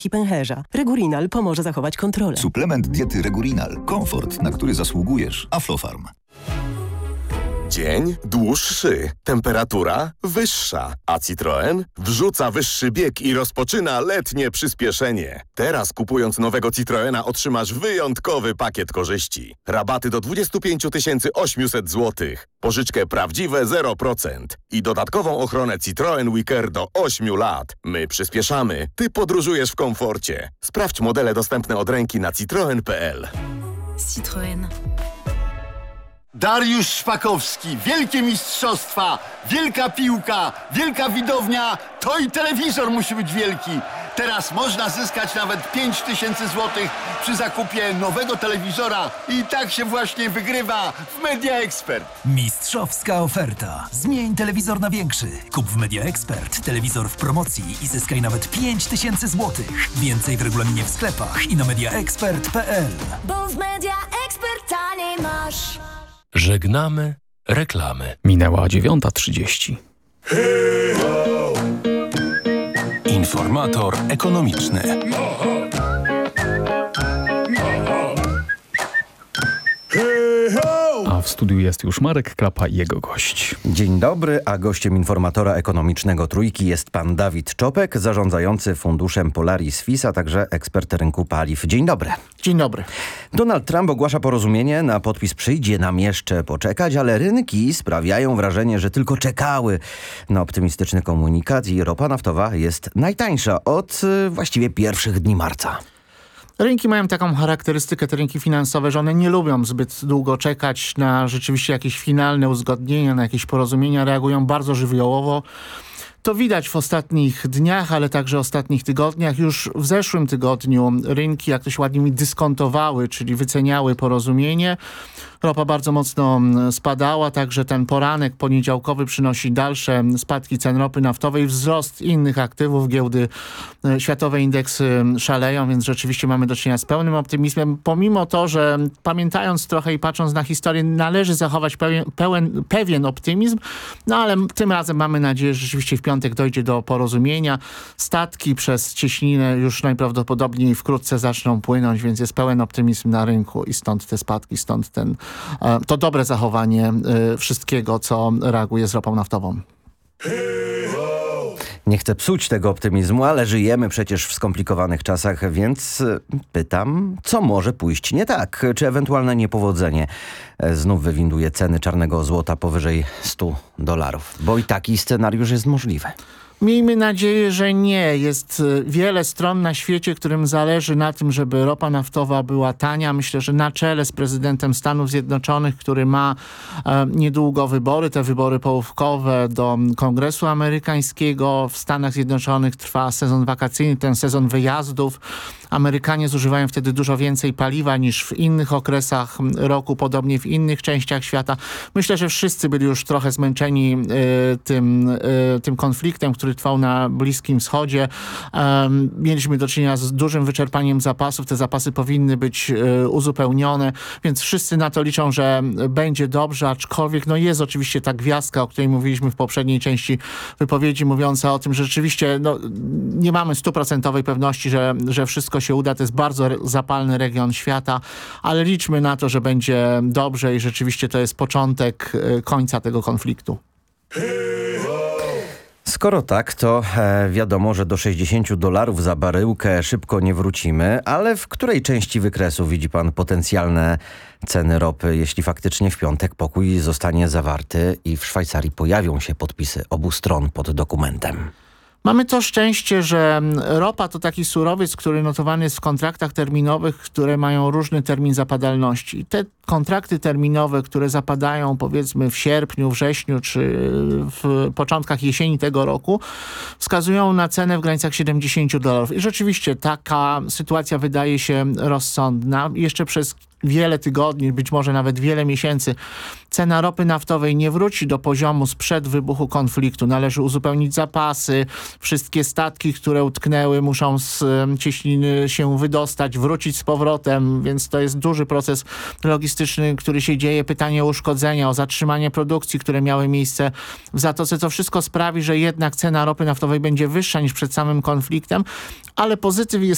i pęcherza. Regurinal pomoże zachować kontrolę. Suplement diety Regurinal. Komfort, na który zasługujesz. Aflofarm. Dzień dłuższy, temperatura wyższa, a Citroen wrzuca wyższy bieg i rozpoczyna letnie przyspieszenie. Teraz kupując nowego Citroena otrzymasz wyjątkowy pakiet korzyści. Rabaty do 25 800 zł, pożyczkę prawdziwe 0% i dodatkową ochronę Citroen WeCare do 8 lat. My przyspieszamy, ty podróżujesz w komforcie. Sprawdź modele dostępne od ręki na citroen.pl. Citroen. Dariusz Szpakowski, wielkie mistrzostwa, wielka piłka, wielka widownia, to i telewizor musi być wielki. Teraz można zyskać nawet 5000 zł przy zakupie nowego telewizora i tak się właśnie wygrywa w Media Expert. Mistrzowska oferta. Zmień telewizor na większy. Kup w Media Expert telewizor w promocji i zyskaj nawet 5000 zł. Więcej w regulaminie w sklepach i na mediaexpert.pl. Bo w Media Expert taniej masz. Żegnamy reklamy. Minęła 9:30. Informator ekonomiczny. A w studiu jest już Marek Klapa i jego gość. Dzień dobry, a gościem informatora ekonomicznego Trójki jest pan Dawid Czopek, zarządzający funduszem Polaris FIS, a także ekspert rynku paliw. Dzień dobry. Dzień dobry. Donald Trump ogłasza porozumienie, na podpis przyjdzie nam jeszcze poczekać, ale rynki sprawiają wrażenie, że tylko czekały na optymistyczny komunikat i ropa naftowa jest najtańsza od właściwie pierwszych dni marca. Rynki mają taką charakterystykę, te rynki finansowe, że one nie lubią zbyt długo czekać na rzeczywiście jakieś finalne uzgodnienia, na jakieś porozumienia, reagują bardzo żywiołowo. To widać w ostatnich dniach, ale także ostatnich tygodniach. Już w zeszłym tygodniu rynki, jak to się ładnie mówi, dyskontowały, czyli wyceniały porozumienie. Ropa bardzo mocno spadała, także ten poranek poniedziałkowy przynosi dalsze spadki cen ropy naftowej, wzrost innych aktywów, giełdy światowe indeksy szaleją, więc rzeczywiście mamy do czynienia z pełnym optymizmem. Pomimo to, że pamiętając trochę i patrząc na historię, należy zachować pewien optymizm, no ale tym razem mamy nadzieję, że rzeczywiście w piątek dojdzie do porozumienia. Statki przez cieśninę już najprawdopodobniej wkrótce zaczną płynąć, więc jest pełen optymizm na rynku i stąd te spadki, stąd to dobre zachowanie wszystkiego, co reaguje z ropą naftową. Nie chcę psuć tego optymizmu, ale żyjemy przecież w skomplikowanych czasach, więc pytam, co może pójść nie tak? Czy ewentualne niepowodzenie znów wywinduje ceny czarnego złota powyżej $100? Bo i taki scenariusz jest możliwy. Miejmy nadzieję, że nie. Jest wiele stron na świecie, którym zależy na tym, żeby ropa naftowa była tania. Myślę, że na czele z prezydentem Stanów Zjednoczonych, który ma niedługo wybory, te wybory połówkowe do Kongresu Amerykańskiego. W Stanach Zjednoczonych trwa sezon wakacyjny, ten sezon wyjazdów. Amerykanie zużywają wtedy dużo więcej paliwa niż w innych okresach roku, podobnie w innych częściach świata. Myślę, że wszyscy byli już trochę zmęczeni tym konfliktem, który trwał na Bliskim Wschodzie. Mieliśmy do czynienia z dużym wyczerpaniem zapasów. Te zapasy powinny być uzupełnione, więc wszyscy na to liczą, że będzie dobrze, aczkolwiek no jest oczywiście ta gwiazdka, o której mówiliśmy w poprzedniej części wypowiedzi, mówiąca o tym, że rzeczywiście nie mamy 100% pewności, że wszystko się uda. To jest bardzo zapalny region świata, ale liczmy na to, że będzie dobrze i rzeczywiście to jest początek końca tego konfliktu. Skoro tak, to wiadomo, że do $60 za baryłkę szybko nie wrócimy, ale w której części wykresu widzi pan potencjalne ceny ropy, jeśli faktycznie w piątek pokój zostanie zawarty i w Szwajcarii pojawią się podpisy obu stron pod dokumentem? Mamy to szczęście, że ropa to taki surowiec, który notowany jest w kontraktach terminowych, które mają różny termin zapadalności. Te kontrakty terminowe, które zapadają powiedzmy w sierpniu, wrześniu czy w początkach jesieni tego roku, wskazują na cenę w granicach $70. I rzeczywiście taka sytuacja wydaje się rozsądna. Jeszcze przez wiele tygodni, być może nawet wiele miesięcy cena ropy naftowej nie wróci do poziomu sprzed wybuchu konfliktu. Należy uzupełnić zapasy, wszystkie statki, które utknęły, muszą z cieśniny się wydostać, wrócić z powrotem, więc to jest duży proces logistyczny, który się dzieje. Pytanie o uszkodzenia, o zatrzymanie produkcji, które miały miejsce w Zatoce. To wszystko sprawi, że jednak cena ropy naftowej będzie wyższa niż przed samym konfliktem, ale pozytyw